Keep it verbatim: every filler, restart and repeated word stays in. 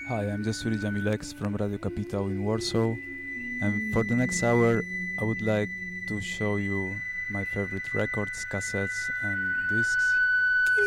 Hi, I'm Jasuri Jamilex from Radio Capital in Warsaw, and for the next hour, I would like to show you my favorite records, cassettes, and discs.